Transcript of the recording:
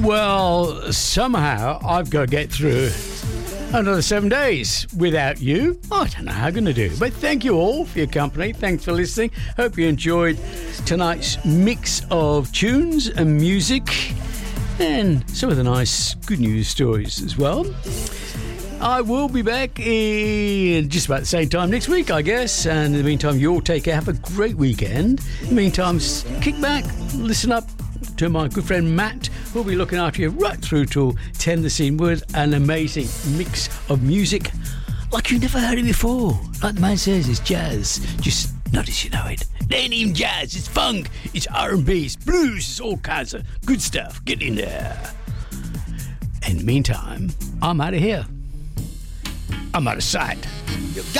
Well, somehow I've got to get through another 7 days without you. I don't know how I'm going to do. But thank you all for your company. Thanks for listening. Hope you enjoyed tonight's mix of tunes and music and some of the nice good news stories as well. I will be back in just about the same time next week, I guess. And in the meantime, you all take care. Have a great weekend. In the meantime, kick back, listen up to my good friend Matt, who'll be looking after you right through till 10 this evening with an amazing mix of music like you've never heard it before. Like the man says, it's jazz. Just not as you know it. It ain't even jazz, it's funk, it's R&B, it's blues, it's all kinds of good stuff. Get in there. In the meantime, I'm out of here. I'm out of sight.